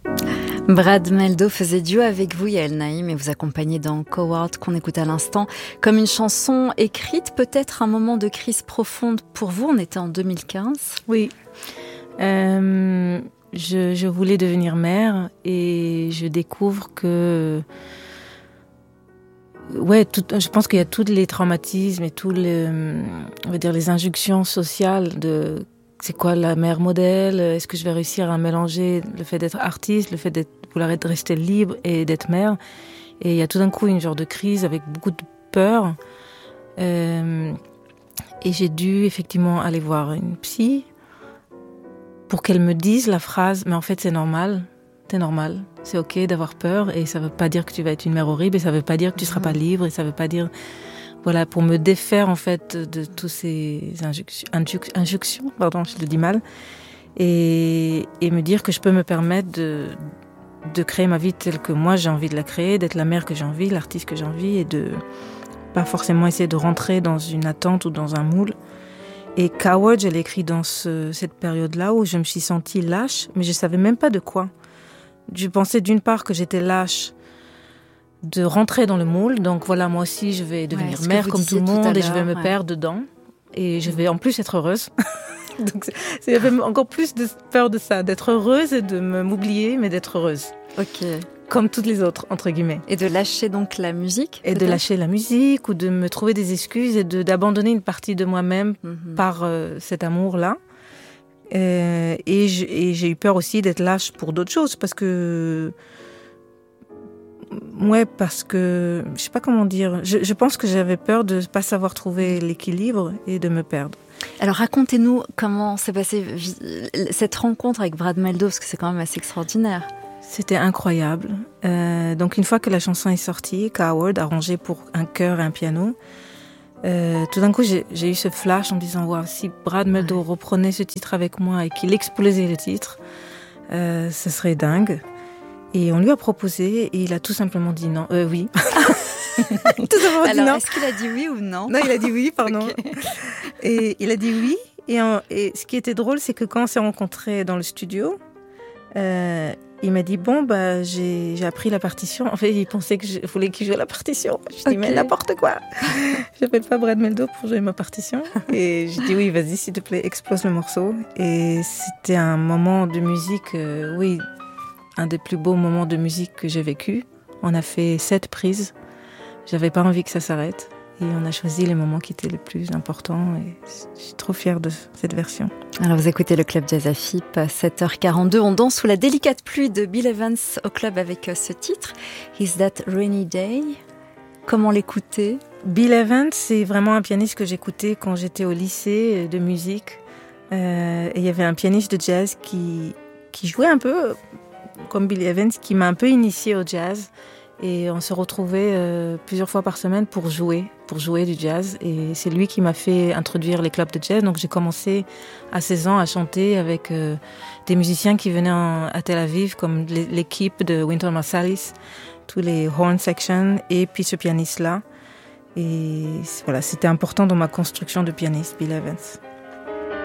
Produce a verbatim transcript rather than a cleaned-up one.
Brad Mehldau faisait duo avec vous, Yael Naïm, et vous accompagnez dans Coward qu'on écoute à l'instant comme une chanson écrite, peut-être un moment de crise profonde pour vous. On était en deux mille quinze. Oui. Euh, je, je voulais devenir mère et je découvre que ouais, tout, je pense qu'il y a tous les traumatismes et tous les, on va dire, les injonctions sociales de c'est quoi la mère modèle, est-ce que je vais réussir à mélanger le fait d'être artiste, le fait de vouloir être, rester libre et d'être mère. Et il y a tout d'un coup une genre de crise avec beaucoup de peur. Euh, et j'ai dû effectivement aller voir une psy pour qu'elle me dise la phrase « mais en fait c'est normal, c'est normal, c'est ok d'avoir peur et ça veut pas dire que tu vas être une mère horrible et ça veut pas dire que tu seras pas libre et ça veut pas dire... » Voilà, pour me défaire en fait de tous ces injonctions, injonctions pardon, je le dis mal, et, et me dire que je peux me permettre de, de créer ma vie telle que moi j'ai envie de la créer, d'être la mère que j'ai envie, l'artiste que j'ai envie, et de pas forcément essayer de rentrer dans une attente ou dans un moule. Et Coward, je l'ai écrit dans ce, cette période-là où je me suis sentie lâche, mais je savais même pas de quoi. Je pensais d'une part que j'étais lâche de rentrer dans le moule, donc voilà, moi aussi je vais devenir ouais, mère comme tout le monde tout et je vais me ouais. perdre dedans et je vais en plus être heureuse. Donc c'est, c'est j'avais encore plus de peur de ça, d'être heureuse et de me, m'oublier, mais d'être heureuse. Ok. Comme toutes les autres, entre guillemets. Et de lâcher donc la musique Et peut-être de lâcher la musique ou de me trouver des excuses et de, d'abandonner une partie de moi-même mm-hmm. par euh, cet amour-là. Euh, et, je, et j'ai eu peur aussi d'être lâche pour d'autres choses parce que Ouais, parce que, je sais pas comment dire, je, je pense que j'avais peur de ne pas savoir trouver l'équilibre et de me perdre. Alors racontez-nous comment s'est passée cette rencontre avec Brad Mehldau, parce que c'est quand même assez extraordinaire. C'était incroyable. Euh, donc une fois que la chanson est sortie, Coward, arrangée pour un chœur et un piano, euh, tout d'un coup j'ai, j'ai eu ce flash en me disant wow, si Brad Mehldau ouais. reprenait ce titre avec moi et qu'il explosait le titre, euh, ce serait dingue. Et on lui a proposé et il a tout simplement dit non. Euh, oui. tout simplement Alors, dit non. Est-ce qu'il a dit oui ou non ? Non, il a dit oui, pardon. Okay. Et il a dit oui. Et, en, et ce qui était drôle, c'est que quand on s'est rencontrés dans le studio, euh, il m'a dit bon, bah, j'ai, j'ai appris la partition. En fait, il pensait que je voulais qu'il joue la partition. Je lui ai dit okay. mais n'importe quoi. Je n'appelle pas Brad Mehldau pour jouer ma partition. Et j'ai dit oui, vas-y, s'il te plaît, explose le morceau. Et c'était un moment de musique, euh, oui. Un des plus beaux moments de musique que j'ai vécu. On a fait sept prises. J'avais pas envie que ça s'arrête. Et on a choisi les moments qui étaient les plus importants. Et je suis trop fière de cette version. Alors vous écoutez le Club Jazz à F I P, sept heures quarante-deux. On danse sous la délicate pluie de Bill Evans au club avec ce titre. Is That Rainy Day? Comment l'écouter? Bill Evans, c'est vraiment un pianiste que j'écoutais quand j'étais au lycée de musique. Euh, et il y avait un pianiste de jazz qui, qui jouait un peu... comme Bill Evans, qui m'a un peu initiée au jazz. Et on se retrouvait euh, plusieurs fois par semaine pour jouer, pour jouer du jazz. Et c'est lui qui m'a fait introduire les clubs de jazz. Donc j'ai commencé à seize ans à chanter avec euh, des musiciens qui venaient en, à Tel Aviv, comme l'équipe de Wynton Marsalis, tous les horn sections, et puis ce pianiste-là. Et voilà, c'était important dans ma construction de pianiste, Bill Evans.